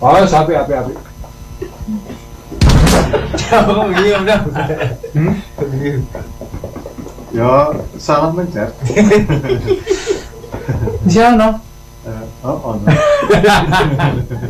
Oh, sapi api. Jauh begini udah. Ya, salah mencet. Di sana. Oh, no.